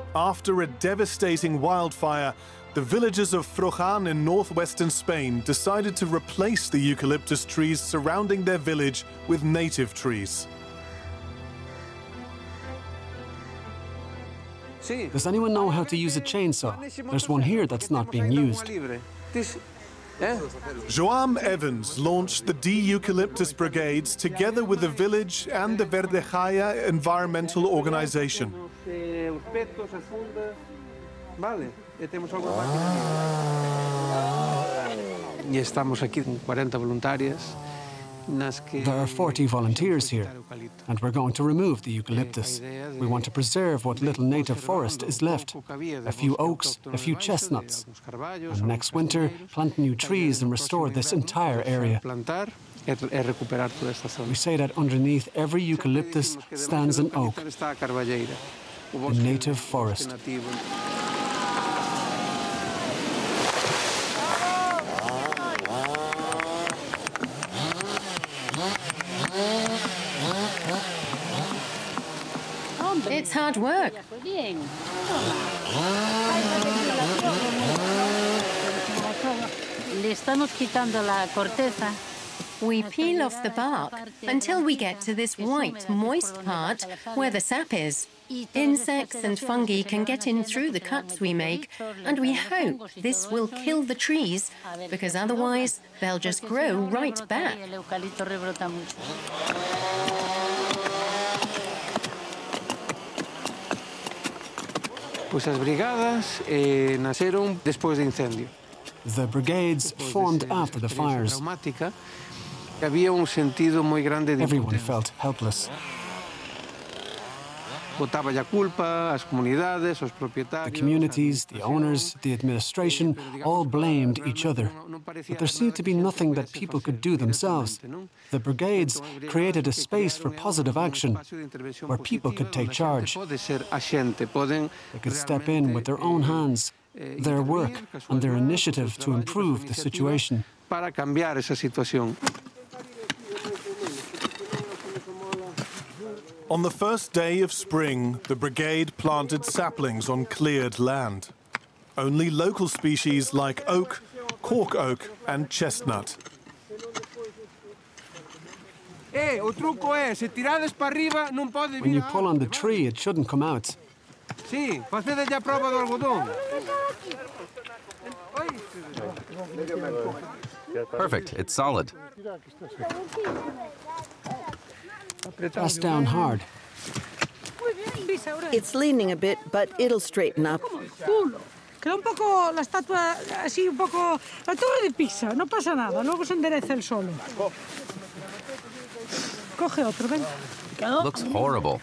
After a devastating wildfire, the villagers of Frojan in northwestern Spain decided to replace the eucalyptus trees surrounding their village with native trees. Does anyone know how to use a chainsaw? There's one here that's not being used. Joam Evans launched the De-Eucalyptus Brigades together with the village and the Verdejaya environmental organization. There are 40 volunteers here, and we're going to remove the eucalyptus. We want to preserve what little native forest is left. A few oaks, a few chestnuts. And next winter, plant new trees and restore this entire area. We say that underneath every eucalyptus stands an oak, a native forest. It's hard work. We peel off the bark until we get to this white, moist part where the sap is. Insects and fungi can get in through the cuts we make, and we hope this will kill the trees, because otherwise they'll just grow right back. The brigades formed after the fires. Everyone felt helpless. The communities, the owners, the administration all blamed each other. But there seemed to be nothing that people could do themselves. The brigades created a space for positive action where people could take charge. They could step in with their own hands, their work and their initiative to improve the situation. On the first day of spring, the brigade planted saplings on cleared land. Only local species like oak, cork oak and chestnut. When you pull on the tree, it shouldn't come out. Perfect, it's solid. Press down hard. It's leaning a bit, but it'll straighten up. Queda un poco la estatua así, un poco la torre de Pisa, no pasa nada, luego se endereza el solo. Coge otro, ven. Looks horrible.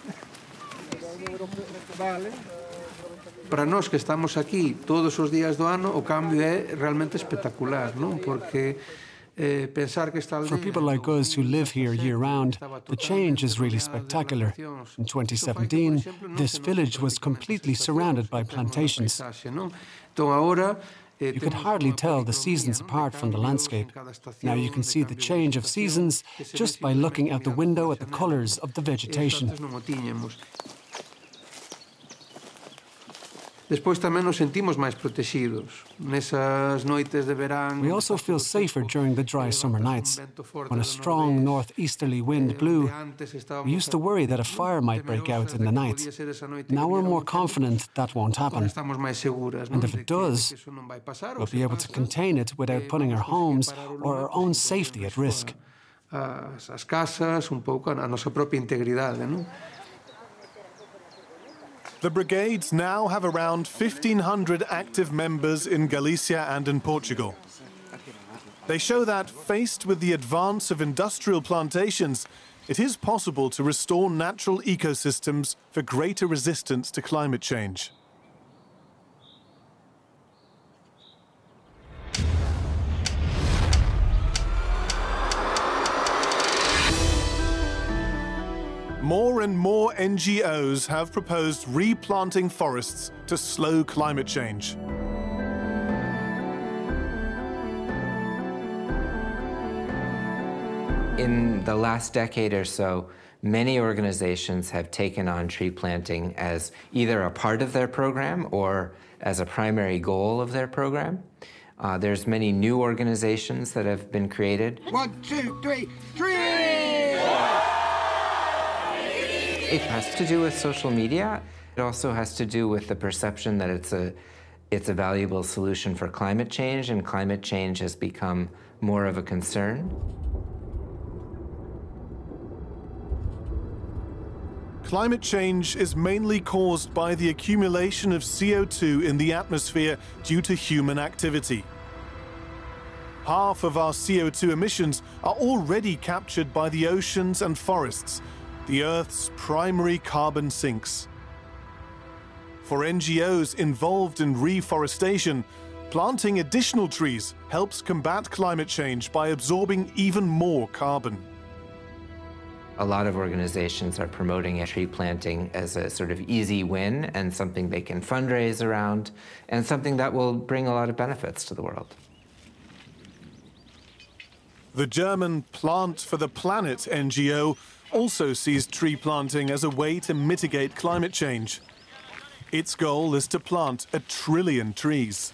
Para nós que estamos aquí todos os días do ano, o cambio é realmente espectacular, non? Porque for people like us who live here year-round, the change is really spectacular. In 2017, this village was completely surrounded by plantations. You could hardly tell the seasons apart from the landscape. Now you can see the change of seasons just by looking out the window at the colours of the vegetation. Despois tamén nos sentimos máis protegidos. Nesas noites de verán... We also feel safer during the dry summer nights. When a strong northeasterly wind blew, we used to worry that a fire might break out in the night. Now we're more confident that won't happen. And if it does, we'll be able to contain it without putting our homes or our own safety at risk. As casas, un pouco a nosa propia integridade, non? The brigades now have around 1,500 active members in Galicia and in Portugal. They show that, faced with the advance of industrial plantations, it is possible to restore natural ecosystems for greater resistance to climate change. More and more NGOs have proposed replanting forests to slow climate change. In the last decade or so, many organizations have taken on tree planting as either a part of their program or as a primary goal of their program. There's many new organizations that have been created. 1, 2, 3, tree! It has to do with social media. It also has to do with the perception that it's a valuable solution for climate change, and climate change has become more of a concern. Climate change is mainly caused by the accumulation of CO2 in the atmosphere due to human activity. Half of our CO2 emissions are already captured by the oceans and forests, the Earth's primary carbon sinks. For NGOs involved in reforestation, planting additional trees helps combat climate change by absorbing even more carbon. A lot of organizations are promoting tree planting as a sort of easy win and something they can fundraise around and something that will bring a lot of benefits to the world. The German Plant for the Planet NGO also sees tree planting as a way to mitigate climate change. Its goal is to plant 1 trillion trees.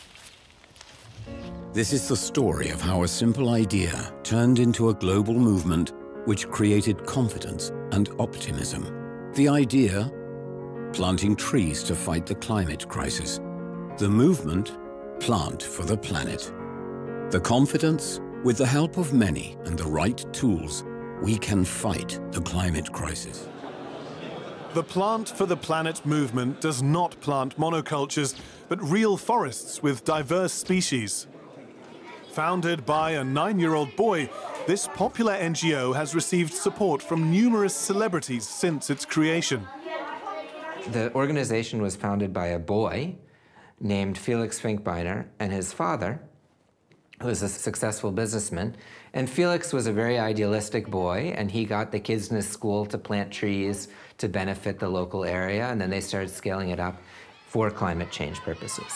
This is the story of how a simple idea turned into a global movement which created confidence and optimism. The idea, planting trees to fight the climate crisis. The movement, Plant for the Planet. The confidence, with the help of many and the right tools, we can fight the climate crisis. The Plant for the Planet movement does not plant monocultures, but real forests with diverse species. Founded by a 9-year-old boy, this popular NGO has received support from numerous celebrities since its creation. The organization was founded by a boy named Felix Finkbeiner and his father, who was a successful businessman. And Felix was a very idealistic boy, and he got the kids in his school to plant trees to benefit the local area, and then they started scaling it up for climate change purposes.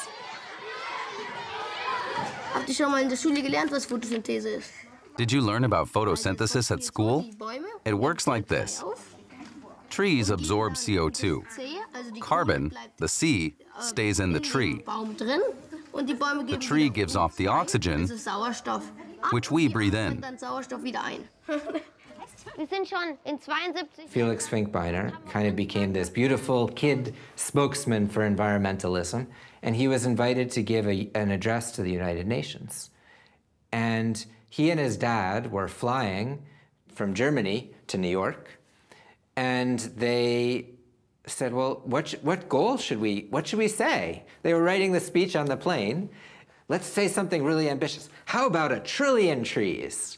Habt ihr schon mal in der Schule gelernt, was Photosynthese ist? Did you learn about photosynthesis at school? It works like this. Trees absorb CO2. Carbon, the C, stays in the tree. The tree gives off the oxygen, which we breathe in. Felix Finkbeiner kind of became this beautiful kid spokesman for environmentalism, and he was invited to give an address to the United Nations. And he and his dad were flying from Germany to New York, and they said, well, what should we say? They were writing the speech on the plane. Let's say something really ambitious. How about 1 trillion trees?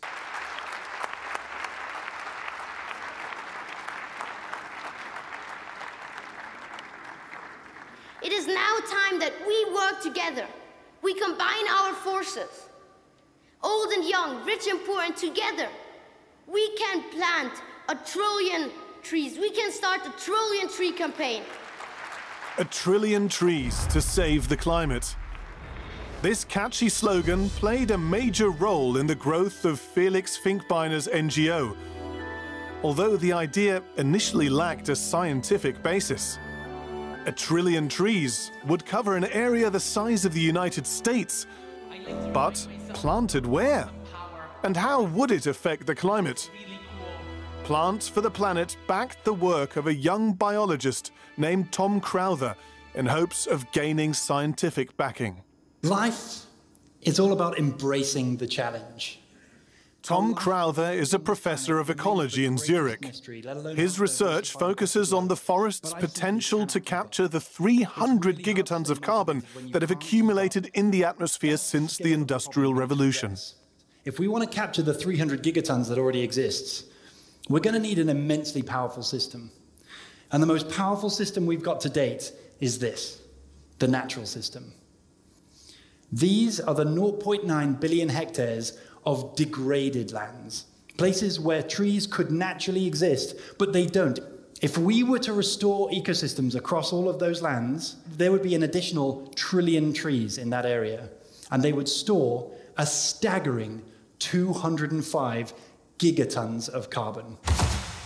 It is now time that we work together. We combine our forces. Old and young, rich and poor, and together we can plant 1 trillion trees. We can start 1 trillion tree campaign. 1 trillion trees to save the climate. This catchy slogan played a major role in the growth of Felix Finkbeiner's NGO, although the idea initially lacked a scientific basis. 1 trillion trees would cover an area the size of the United States. But planted where? And how would it affect the climate? Plant for the Planet backed the work of a young biologist named Tom Crowther in hopes of gaining scientific backing. Life is all about embracing the challenge. Tom Crowther is a professor of ecology in Zurich. His research focuses on the forest's potential to capture the 300 gigatons of carbon that have accumulated in the atmosphere since the Industrial Revolution. If we want to capture the 300 gigatons that already exists, we're going to need an immensely powerful system. And the most powerful system we've got to date is this, the natural system. These are the 0.9 billion hectares of degraded lands, places where trees could naturally exist, but they don't. If we were to restore ecosystems across all of those lands, there would be an additional 1 trillion trees in that area, and they would store a staggering 205 gigatons of carbon.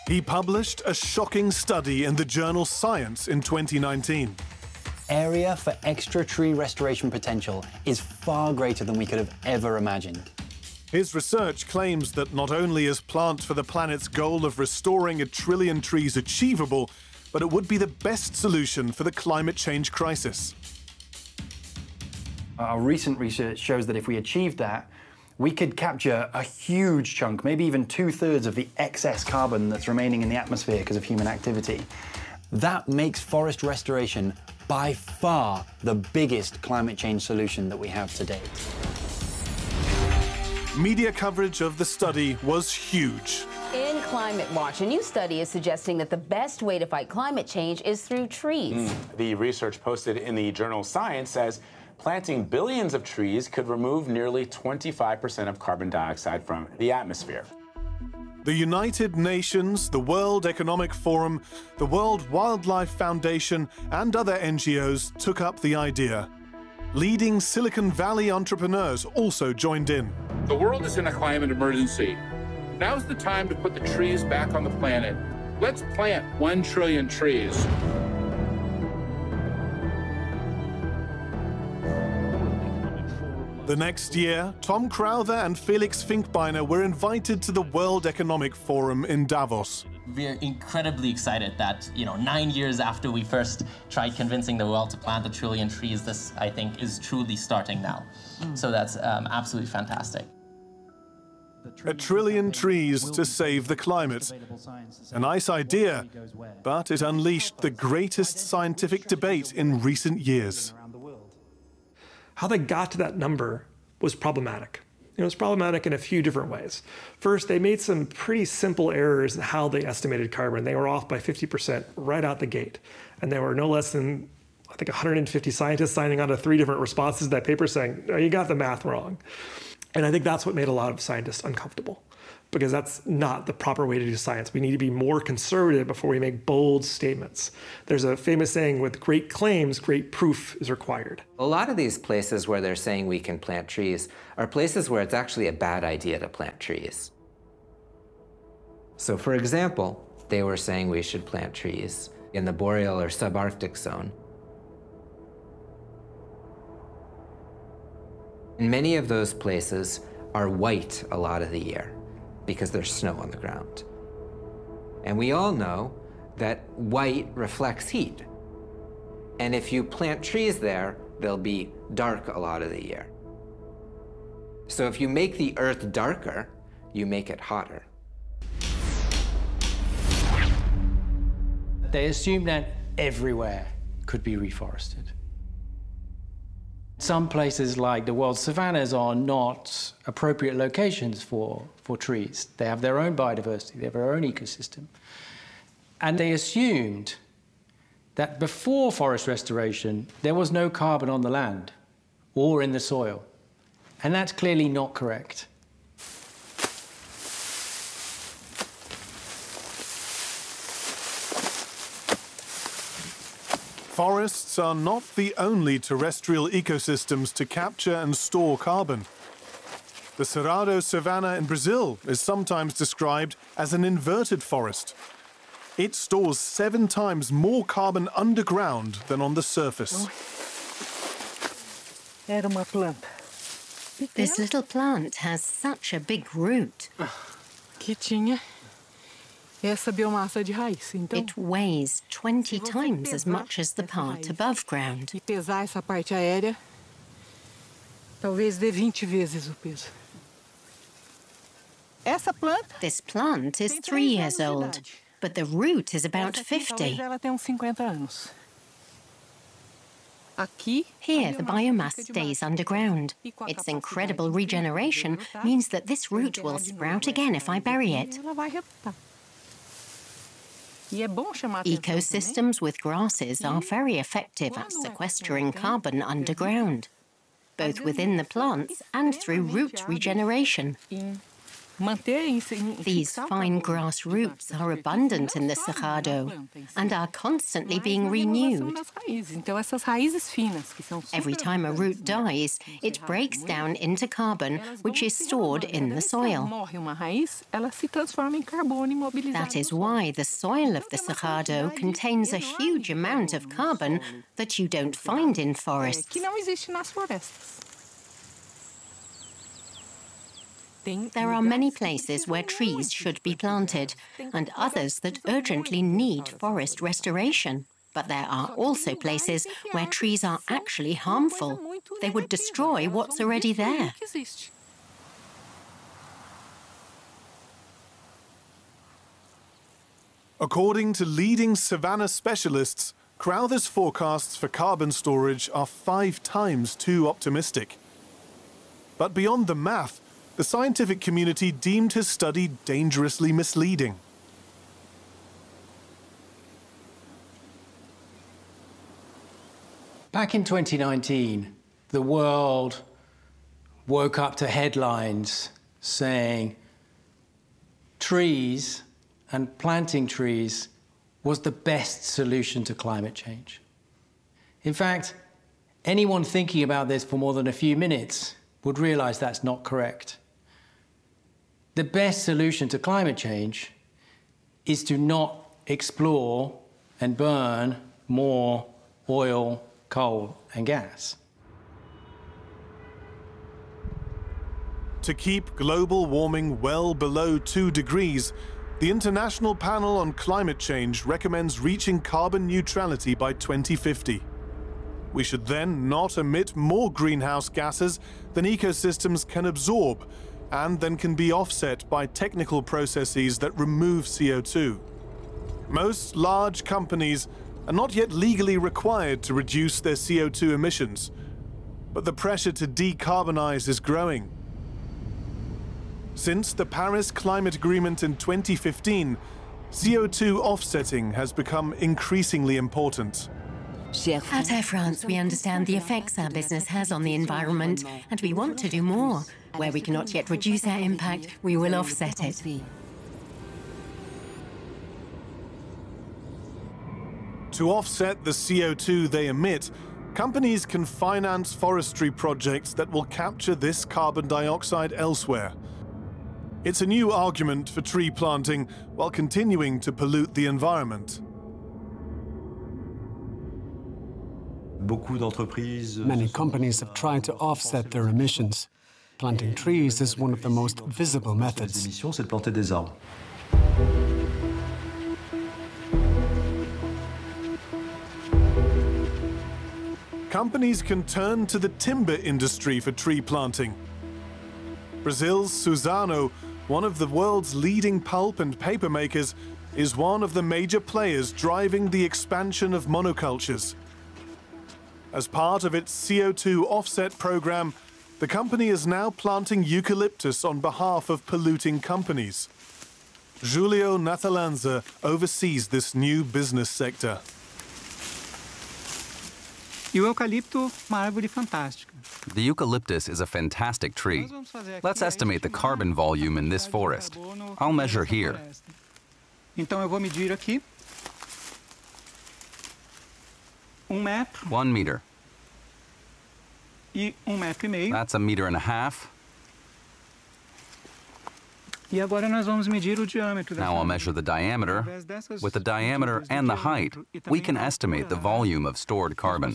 He published a shocking study in the journal Science in 2019. Area for extra tree restoration potential is far greater than we could have ever imagined. His research claims that not only is Plant for the Planet's goal of restoring 1 trillion trees achievable, but it would be the best solution for the climate change crisis. Our recent research shows that if we achieved that, we could capture a huge chunk, maybe even 2/3 of the excess carbon that's remaining in the atmosphere because of human activity. That makes forest restoration by far the biggest climate change solution that we have to date. Media coverage of the study was huge. In Climate Watch, a new study is suggesting that the best way to fight climate change is through trees. The research posted in the journal Science says planting billions of trees could remove nearly 25% of carbon dioxide from the atmosphere. The United Nations, the World Economic Forum, the World Wildlife Foundation, and other NGOs took up the idea. Leading Silicon Valley entrepreneurs also joined in. The world is in a climate emergency. Now's the time to put the trees back on the planet. Let's plant 1 trillion trees. The next year, Tom Crowther and Felix Finkbeiner were invited to the World Economic Forum in Davos. We're incredibly excited that, 9 years after we first tried convincing the world to plant 1 trillion trees, this, I think, is truly starting now. So that's absolutely fantastic. 1 trillion trees to save the climate. A nice idea, but it unleashed the greatest scientific debate in recent years. How they got to that number was problematic. It was problematic in a few different ways. First, they made some pretty simple errors in how they estimated carbon. They were off by 50% right out the gate. And there were no less than, I think, 150 scientists signing on to 3 different responses to that paper saying, "Oh, you got the math wrong." And I think that's what made a lot of scientists uncomfortable, because that's not the proper way to do science. We need to be more conservative before we make bold statements. There's a famous saying, with great claims, great proof is required. A lot of these places where they're saying we can plant trees are places where it's actually a bad idea to plant trees. So for example, they were saying we should plant trees in the boreal or subarctic zone. And many of those places are white a lot of the year because there's snow on the ground. And we all know that white reflects heat. And if you plant trees there, they'll be dark a lot of the year. So if you make the earth darker, you make it hotter. They assumed that everywhere could be reforested. Some places like the world's savannas are not appropriate locations for trees. They have their own biodiversity, they have their own ecosystem. And they assumed that before forest restoration, there was no carbon on the land or in the soil. And that's clearly not correct. Forests are not the only terrestrial ecosystems to capture and store carbon. The Cerrado savanna in Brazil is sometimes described as an inverted forest. It stores 7 times more carbon underground than on the surface. Era uma planta. This little plant has such a big root. Que tinha essa biomassa de raiz. Então, it weighs 20 times as much as the part above ground. E pesar essa parte aérea, talvez dê 20 vezes o peso. Essa planta. This plant is 3 years old, but the root is about 50. Talvez ela tenha uns 50 anos. Here, the biomass stays underground. Its incredible regeneration means that this root will sprout again if I bury it. Ecosystems with grasses are very effective at sequestering carbon underground, both within the plants and through root regeneration. These fine grass roots are abundant in the Cerrado and are constantly being renewed. Every time a root dies, it breaks down into carbon, which is stored in the soil. That is why the soil of the Cerrado contains a huge amount of carbon that you don't find in forests. There are many places where trees should be planted, and others that urgently need forest restoration. But there are also places where trees are actually harmful. They would destroy what's already there. According to leading savanna specialists, Crowther's forecasts for carbon storage are 5 times too optimistic. But beyond the math, the scientific community deemed his study dangerously misleading. Back in 2019, the world woke up to headlines saying trees and planting trees was the best solution to climate change. In fact, anyone thinking about this for more than a few minutes would realize that's not correct. The best solution to climate change is to not explore and burn more oil, coal, and gas. To keep global warming well below 2 degrees, the International Panel on Climate Change recommends reaching carbon neutrality by 2050. We should then not emit more greenhouse gases than ecosystems can absorb, and then can be offset by technical processes that remove CO2. Most large companies are not yet legally required to reduce their CO2 emissions, but the pressure to decarbonize is growing. Since the Paris Climate Agreement in 2015, CO2 offsetting has become increasingly important. At Air France, we understand the effects our business has on the environment, and we want to do more. Where we cannot yet reduce our impact, we will offset it. To offset the CO2 they emit, companies can finance forestry projects that will capture this carbon dioxide elsewhere. It's a new argument for tree planting while continuing to pollute the environment. Many companies have tried to offset their emissions. Planting trees is one of the most visible methods. Companies can turn to the timber industry for tree planting. Brazil's Suzano, one of the world's leading pulp and paper makers, is one of the major players driving the expansion of monocultures. As part of its CO2 offset program, the company is now planting eucalyptus on behalf of polluting companies. Julio Natalanza oversees this new business sector. The eucalyptus is a fantastic tree. Let's estimate the carbon volume in this forest. I'll measure here. 1 meter. That's 1.5 meters. Now I'll measure the diameter. With the diameter and the height, we can estimate the volume of stored carbon.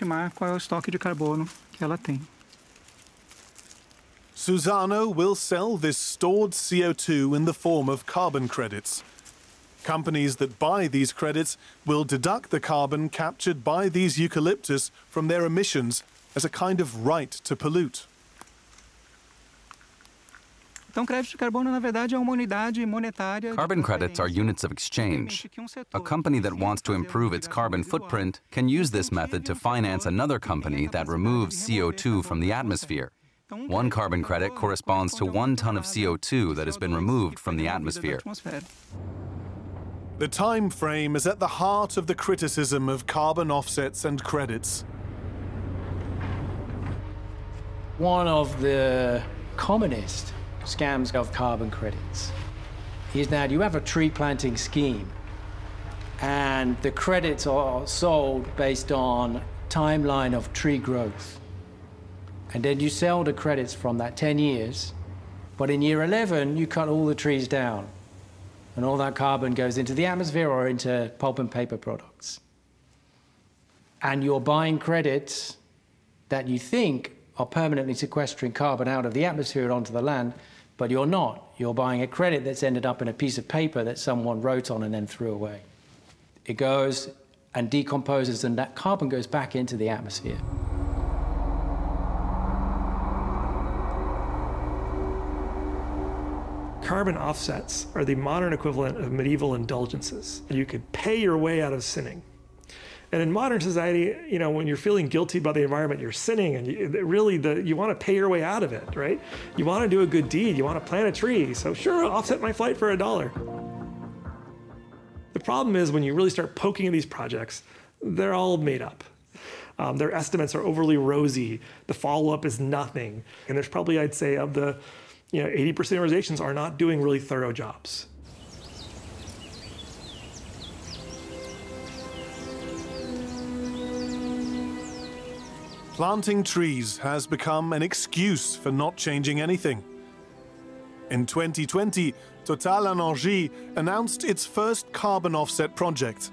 Suzano will sell this stored CO2 in the form of carbon credits. Companies that buy these credits will deduct the carbon captured by these eucalyptus from their emissions as a kind of right to pollute. Carbon credits are units of exchange. A company that wants to improve its carbon footprint can use this method to finance another company that removes CO2 from the atmosphere. 1 carbon credit corresponds to 1 ton of CO2 that has been removed from the atmosphere. The time frame is at the heart of the criticism of carbon offsets and credits. One of the commonest scams of carbon credits is that you have a tree planting scheme, and the credits are sold based on timeline of tree growth. And then you sell the credits from that 10 years, but in year 11, you cut all the trees down, and all that carbon goes into the atmosphere or into pulp and paper products. And you're buying credits that you think are permanently sequestering carbon out of the atmosphere and onto the land, but you're not. You're buying a credit that's ended up in a piece of paper that someone wrote on and then threw away. It goes and decomposes, and that carbon goes back into the atmosphere. Carbon offsets are the modern equivalent of medieval indulgences. You could pay your way out of sinning. And in modern society, you know, when you're feeling guilty about the environment, you're sinning, and you want to pay your way out of it, right? You want to do a good deed. You want to plant a tree. So sure, I'll offset my flight for $1. The problem is when you really start poking at these projects, they're all made up. Their estimates are overly rosy. The follow-up is nothing. And there's probably, I'd say, of the 80% of organizations are not doing really thorough jobs. Planting trees has become an excuse for not changing anything. In 2020, TotalEnergies announced its first carbon offset project.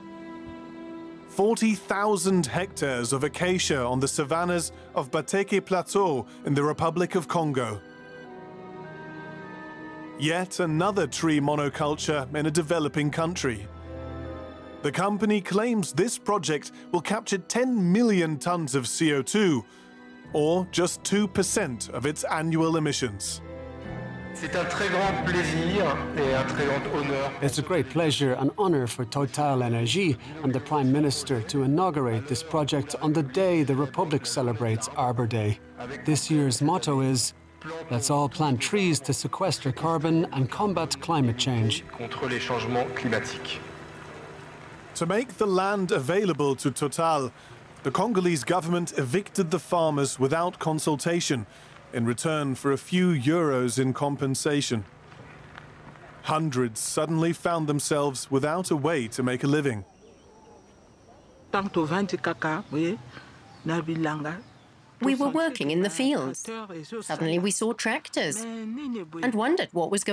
40,000 hectares of acacia on the savannas of Bateke Plateau in the Republic of Congo. Yet another tree monoculture in a developing country. The company claims this project will capture 10 million tons of CO2, or just 2% of its annual emissions. It's a great pleasure and honor for TotalEnergies and the Prime Minister to inaugurate this project on the day the Republic celebrates Arbor Day. This year's motto is, "Let's all plant trees to sequester carbon and combat climate change." To make the land available to Total, the Congolese government evicted the farmers without consultation in return for a few euros in compensation. Hundreds suddenly found themselves without a way to make a living. We were working in the fields. Suddenly we saw tractors and wondered what was going on.